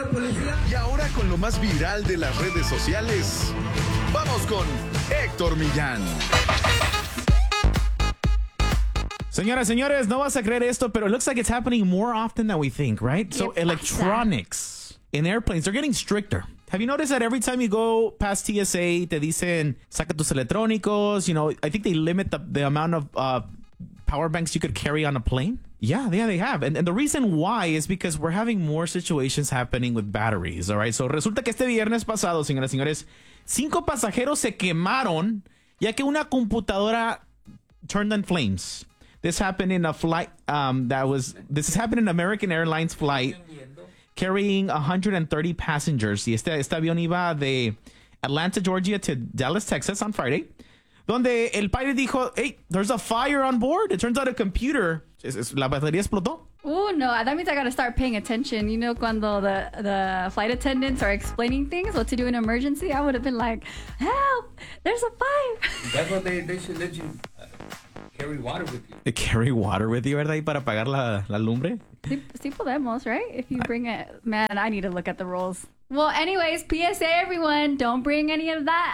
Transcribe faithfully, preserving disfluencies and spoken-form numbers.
Y ahora con lo más viral de las redes sociales, vamos con Héctor Millán. Señoras, señores, no vas a creer esto, pero it looks like it's happening more often than we think, right? So electronics in airplanes, they're getting stricter. Have you noticed that every time you go past T S A, te dicen, saca tus electrónicos, you know, I think they limit the, the amount of uh, power banks you could carry on a plane? Yeah, yeah, they have. And, and the reason why is because we're having more situations happening with batteries, all right? So resulta que este viernes pasado, señoras y señores, cinco pasajeros se quemaron ya que una computadora turned on flames. This happened in a flight um, that was, this has happened in American Airlines flight carrying one hundred thirty passengers. Y este, este avión iba de Atlanta, Georgia to Dallas, Texas on Friday, donde el pilot dijo, hey, there's a fire on board. It turns out a computer, es, es, la batería explotó. Oh, no, that means I got to start paying attention. You know, cuando the, the flight attendants are explaining things, what to do in an emergency, I would have been like, help, there's a fire. That's what they, they should let you uh, carry water with you. Carry water with you, ¿verdad? Y para apagar la, la lumbre. Sí, sí podemos, right? If you bring it. Man, I need to look at the rules. Well, anyways, P S A, everyone, don't bring any of that